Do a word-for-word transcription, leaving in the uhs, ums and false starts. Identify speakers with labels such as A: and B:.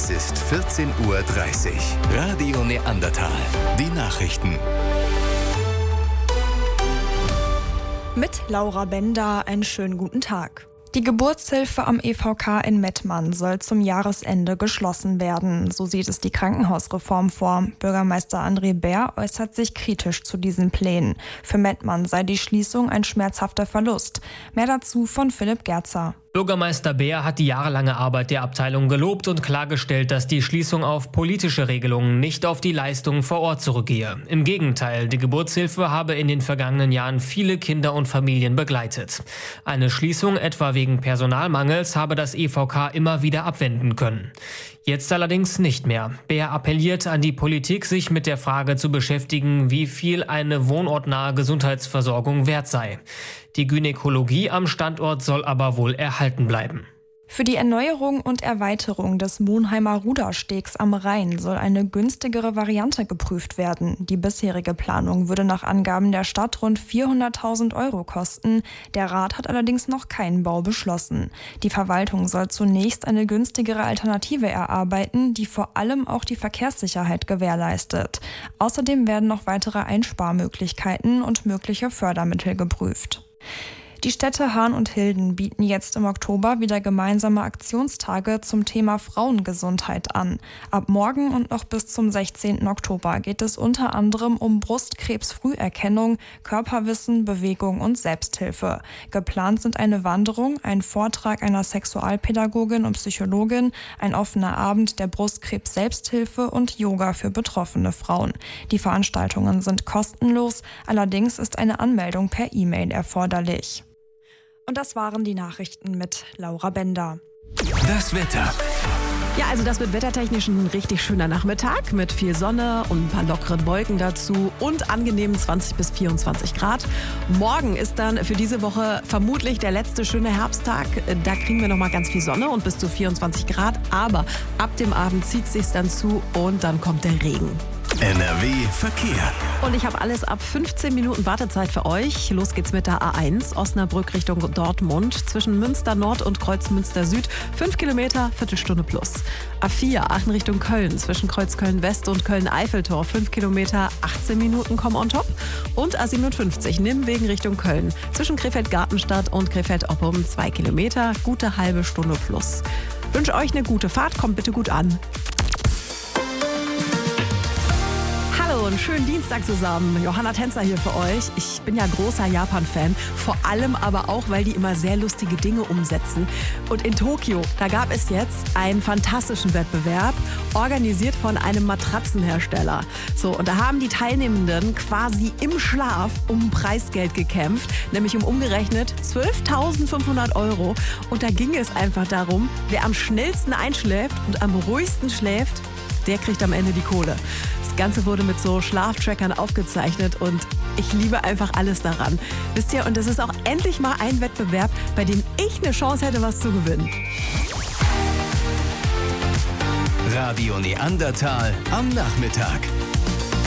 A: Es ist vierzehn Uhr dreißig. Radio Neandertal. Die Nachrichten.
B: Mit Laura Bender einen schönen guten Tag. Die Geburtshilfe am E V K in Mettmann soll zum Jahresende geschlossen werden. So sieht es die Krankenhausreform vor. Bürgermeister André Bär äußert sich kritisch zu diesen Plänen. Für Mettmann sei die Schließung ein schmerzhafter Verlust. Mehr dazu von Philipp Gerzer.
C: Bürgermeister Bär hat die jahrelange Arbeit der Abteilung gelobt und klargestellt, dass die Schließung auf politische Regelungen, nicht auf die Leistungen vor Ort zurückgehe. Im Gegenteil, die Geburtshilfe habe in den vergangenen Jahren viele Kinder und Familien begleitet. Eine Schließung etwa wegen Personalmangels habe das E V K immer wieder abwenden können. Jetzt allerdings nicht mehr. Bär appelliert an die Politik, sich mit der Frage zu beschäftigen, wie viel eine wohnortnahe Gesundheitsversorgung wert sei. Die Gynäkologie am Standort soll aber wohl erhalten bleiben.
B: Für die Erneuerung und Erweiterung des Monheimer Ruderstegs am Rhein soll eine günstigere Variante geprüft werden. Die bisherige Planung würde nach Angaben der Stadt rund vierhunderttausend Euro kosten. Der Rat hat allerdings noch keinen Bau beschlossen. Die Verwaltung soll zunächst eine günstigere Alternative erarbeiten, die vor allem auch die Verkehrssicherheit gewährleistet. Außerdem werden noch weitere Einsparmöglichkeiten und mögliche Fördermittel geprüft. Die Städte Hahn und Hilden bieten jetzt im Oktober wieder gemeinsame Aktionstage zum Thema Frauengesundheit an. Ab morgen und noch bis zum sechzehnten Oktober geht es unter anderem um Brustkrebsfrüherkennung, Körperwissen, Bewegung und Selbsthilfe. Geplant sind eine Wanderung, ein Vortrag einer Sexualpädagogin und Psychologin, ein offener Abend der Brustkrebs-Selbsthilfe und Yoga für betroffene Frauen. Die Veranstaltungen sind kostenlos, allerdings ist eine Anmeldung per E-Mail erforderlich. Und das waren die Nachrichten mit Laura Bender.
A: Das Wetter.
D: Ja, also das wird wettertechnisch ein richtig schöner Nachmittag mit viel Sonne und ein paar lockeren Wolken dazu und angenehmen zwanzig bis vierundzwanzig Grad. Morgen ist dann für diese Woche vermutlich der letzte schöne Herbsttag. Da kriegen wir nochmal ganz viel Sonne und bis zu vierundzwanzig Grad. Aber ab dem Abend zieht es sich dann zu und dann kommt der Regen.
A: N R W Verkehr.
D: Und ich habe alles ab fünfzehn Minuten Wartezeit für euch. Los geht's mit der A eins, Osnabrück Richtung Dortmund. Zwischen Münster Nord und Kreuzmünster Süd. fünf Kilometer, Viertelstunde plus. A vier, Aachen Richtung Köln. Zwischen Kreuzköln West und Köln-Eiffeltor. fünf Kilometer, achtzehn Minuten kommen on top. Und A siebenundfünfzig, Nimwegen Richtung Köln. Zwischen Krefeld-Gartenstadt und Krefeld-Oppum. zwei Kilometer, gute halbe Stunde plus. Wünsche euch eine gute Fahrt, kommt bitte gut an. Hallo und schönen Dienstag zusammen. Johanna Tänzer hier für euch. Ich bin ja großer Japan-Fan, vor allem aber auch, weil die immer sehr lustige Dinge umsetzen. Und in Tokio, da gab es jetzt einen fantastischen Wettbewerb, organisiert von einem Matratzenhersteller. So, und da haben die Teilnehmenden quasi im Schlaf um Preisgeld gekämpft, nämlich um umgerechnet zwölftausendfünfhundert Euro. Und da ging es einfach darum, wer am schnellsten einschläft und am ruhigsten schläft, der kriegt am Ende die Kohle. Das Ganze wurde mit so Schlaftrackern aufgezeichnet und ich liebe einfach alles daran. Wisst ihr, und das ist auch endlich mal ein Wettbewerb, bei dem ich eine Chance hätte, was zu gewinnen.
A: Radio Neandertal am Nachmittag.